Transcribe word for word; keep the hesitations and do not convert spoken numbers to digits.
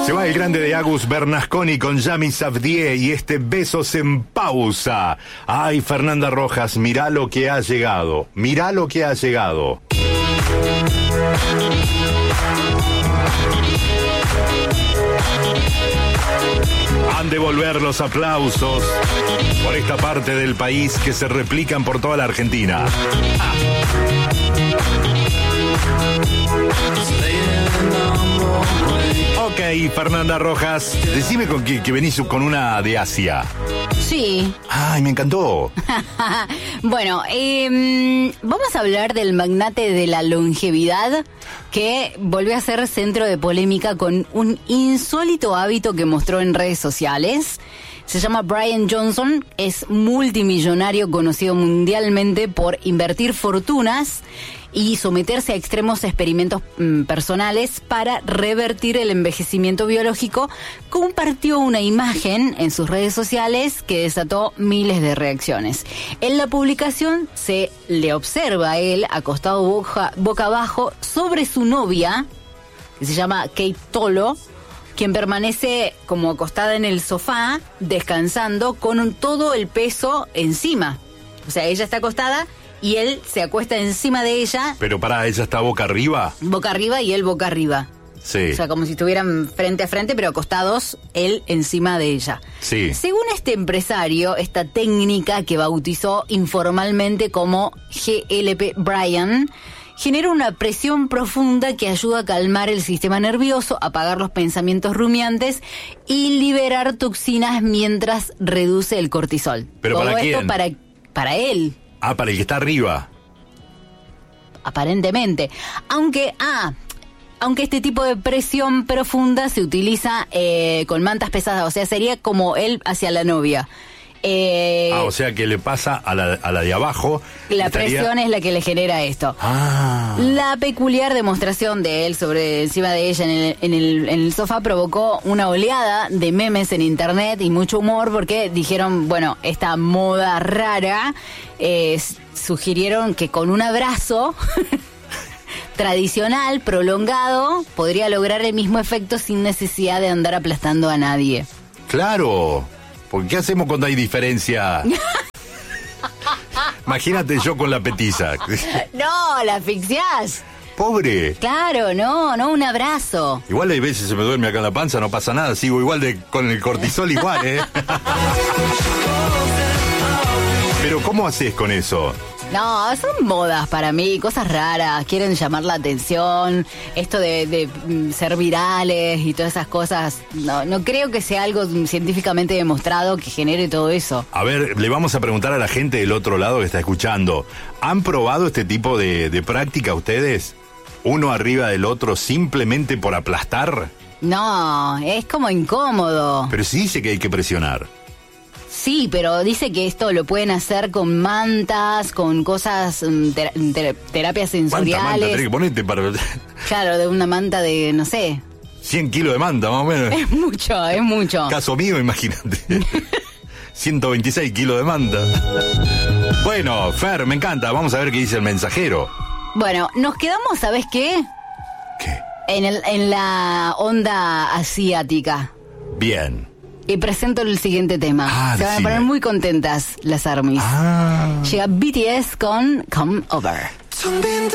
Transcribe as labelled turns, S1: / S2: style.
S1: Se va el grande de Agus Bernasconi con Yami Safdie y este Besos en Pausa. Ay, Fernanda Rojas, mirá lo que ha llegado. Mirá lo que ha llegado. Han de volver los aplausos por esta parte del país que se replican por toda la Argentina. Ah. Ok, Fernanda Rojas, decime con que, que venís con una de Asia.
S2: Sí.
S1: Ay, me encantó.
S2: Bueno, eh, vamos a hablar del magnate de la longevidad que volvió a ser centro de polémica con un insólito hábito que mostró en redes sociales. Se llama Brian Johnson, es multimillonario conocido mundialmente por invertir fortunas y someterse a extremos experimentos mm, personales para revertir el envejecimiento biológico. Compartió una imagen en sus redes sociales que desató miles de reacciones. En la publicación se le observa a él acostado boca, boca abajo sobre su novia, que se llama Kate Tolo, quien permanece como acostada en el sofá, descansando con un, todo el peso encima. O sea, ella está acostada y él se acuesta encima de ella.
S1: Pero pará, ¿ella está boca arriba?
S2: Boca arriba y él boca arriba.
S1: Sí.
S2: O sea, como si estuvieran frente a frente, pero acostados, él encima de ella.
S1: Sí.
S2: Según este empresario, esta técnica que bautizó informalmente como G L P Brian genera una presión profunda que ayuda a calmar el sistema nervioso, apagar los pensamientos rumiantes y liberar toxinas mientras reduce el cortisol.
S1: ¿Pero
S2: Todo
S1: para
S2: esto
S1: quién?
S2: para, para él.
S1: Ah, para el que está arriba.
S2: Aparentemente. Aunque, ah, aunque este tipo de presión profunda se utiliza eh, con mantas pesadas, o sea, sería como él hacia la novia. Eh,
S1: Ah, o sea que le pasa a la, a la de abajo.
S2: La
S1: estaría...
S2: presión es la que le genera esto.
S1: Ah.
S2: La peculiar demostración de él sobre encima de ella en el, en, el, en el sofá provocó una oleada de memes en internet y mucho humor porque dijeron, bueno, esta moda rara, eh, sugirieron que con un abrazo tradicional, prolongado, podría lograr el mismo efecto sin necesidad de andar aplastando a nadie.
S1: Claro. ¿Por qué hacemos cuando hay diferencia? Imagínate yo con la petiza.
S2: No, la asfixiás.
S1: Pobre.
S2: Claro, no, no, un abrazo.
S1: Igual hay veces se me duerme acá en la panza, no pasa nada, sigo igual de con el cortisol igual, ¿eh? Pero ¿cómo haces con eso?
S2: No, son modas para mí, cosas raras, quieren llamar la atención, esto de, de mm, ser virales y todas esas cosas, no, no creo que sea algo científicamente demostrado que genere todo eso.
S1: A ver, le vamos a preguntar a la gente del otro lado que está escuchando, ¿han probado este tipo de, de práctica ustedes? ¿Uno arriba del otro simplemente por aplastar?
S2: No, es como incómodo.
S1: Pero sí dice que hay que presionar.
S2: Sí, pero dice que esto lo pueden hacer con mantas, con cosas, ter- ter- terapias
S1: ¿Cuánta manta
S2: sensoriales.
S1: tenés que ponerte para...?
S2: Claro, de una manta de, no sé.
S1: cien kilos de manta, más o menos.
S2: Es mucho, es mucho.
S1: Caso mío, imagínate. ciento veintiséis kilos de manta. Bueno, Fer, me encanta. Vamos a ver qué dice el mensajero.
S2: Bueno, nos quedamos, ¿sabes qué?
S1: ¿Qué?
S2: En, el, en la onda asiática.
S1: Bien.
S2: Y presento el siguiente tema.
S1: Ah,
S2: Se van a
S1: decime.
S2: poner muy contentas las ARMYs.
S1: Ah.
S2: Llega B T S con Come Over.